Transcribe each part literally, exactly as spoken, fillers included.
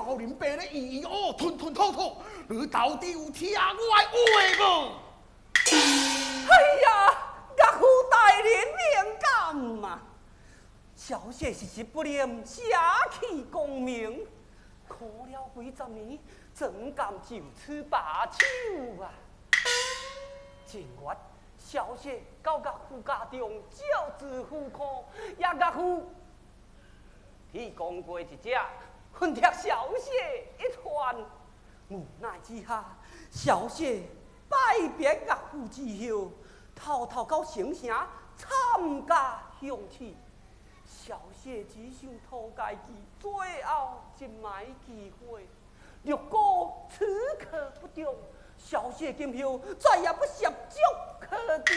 少林伯咧咿哦吞吞吐吐，你到底有听我的话无？ 哎呀，岳父大人敏感嘛！小姐是一不念侠气功名，苦了几十年，怎敢就此罢手啊？正月，小姐到岳父家中教子妇科，也岳父提供过一只，恨贴小姐一团。无奈之下，小姐拜别岳父之后，偷偷到城城参加乡试。小姐只想讨家己最后一摆机会，如果此刻不中，小姐今后再也不涉足可敌。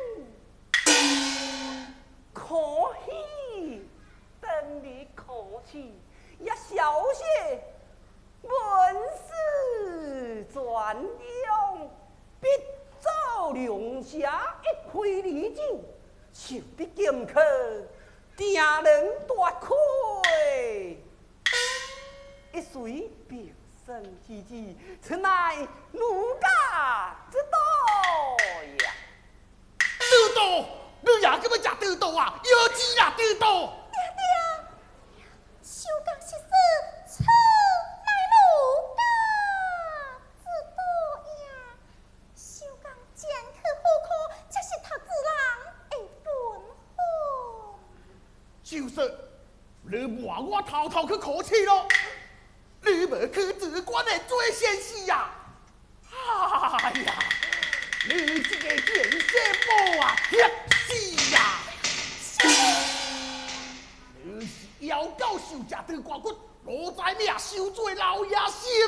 可喜，等你可喜，也小姐本是专用，必走龙侠一挥离酒，想必剑客。定能夺魁，一随平生之志，此乃奴家之道呀！ 得道，你也咁要食得道啊？有钱啦，得道！ 爹爹，修刚是死，此乃奴家之道呀！修刚剑客户口，这是他自人的本分。 就是，你话我偷偷去考试咯，你无去自管的做先事呀！哎呀，你这个贱色宝啊，忒死呀！你是要教受食断光骨，老在命受罪老爷心